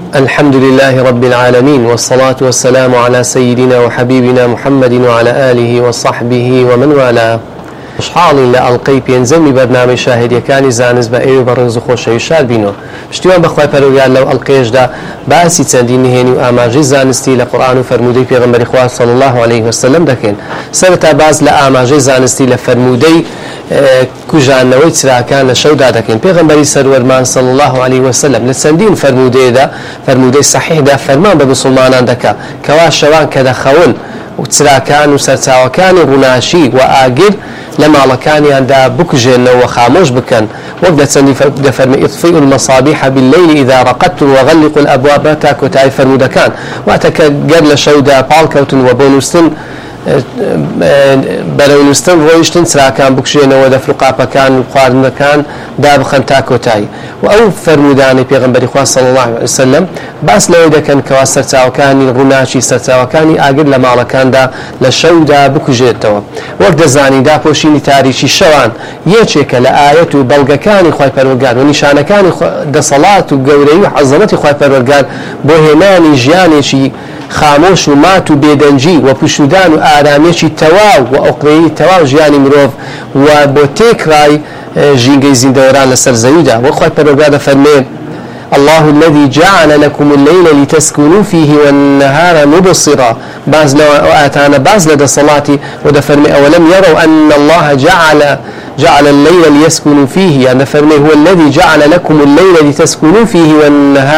الحمد لله رب العالمين والصلاة والسلام على سيدنا وحبيبنا محمد وعلى آله وصحبه ومن والاه. خوشحاڵین لە ئەڵقەی پێنجەمی بەرنامەی شاهێدیەکانی زانست بە ئێوە بەڕێز و خۆشەویست شاد بینەوە. پشتیوان بەخوای پەروەردگار لەو ئەڵقەیەشدا باسی چەندین نهێنی و ئاماژەی زانستی لە قورئان و فەرموودەی پێغەمبەری خوا صلی الله عليه وسلم دەکەین. سەرەتا باز لە ئاماژەی زانستی لە فەرموودەی کوژانەوەی چراکان لە شەودا دەکەین. پێغەمبەری سەروەرمان صلی الله عليه وسلم لە چەندین فەرموودەی صحیحدا فەرمان بە موسڵمانان دەکات کەوا شەوان کە دەخەون و چراکان و سەرچاوەکانی ڕووناشی و ئاگر لە ماڵەکانیاندا بکوژێنەوە خامۆش بکەن وەک دەفەرمێ ئطفئوا المصابيح بالليل إذا رقدتم وغلقوا الأبواب تا کۆتایی فەرموودەکان واتە کە گەر لە شەودا پاڵکەوتن و بۆ نووستن بەرەو نووستن ڕۆیشتن چراکان بکوژێنەوە دەفروقاپەکان و خواردنەکان دابخەن تا کۆتایی و ئەو فەرموودانەی پێغەمبەری خوا صلی الله عليه وسلم باس لەوەی دەکەن کەوا سەرچاوەکانی ڕووناچی سەرچاوەکانی ئاگر لە ماڵەکاندا لە شەودا بکوژێتەوە وەک دەزانی داپۆشینی تاریکی شەوان یەکێکە لە ئاەت و بەڵگەکانی خوای پەروەردگار و نیشانەکانی دەسەڵات و گەورەی و عەزەمەتی خوای پەروەردگار بۆ هێنانی ژیانێکی خامۆش و مات و بێدەنجی و پوشودان و ئارامێکی تەواو و ئۆقرەیی تەواو ژیانی مرۆڤ و بۆ تێکڕای ژینگەی زیندەوەران لەسەر زەویدا وەک خوای پەروەردگار دەفەرمێ الله الذي جعل لكم الليل لتسكنوا فيه والنهار مبصرا باز لو آتانا باز لدى صلاتي ودفرمي أولم يروا أن الله جعل الليل ليسكنوا فيه يعني فرمي هو الذي جعل لكم الليل لتسكنوا فيه والنهار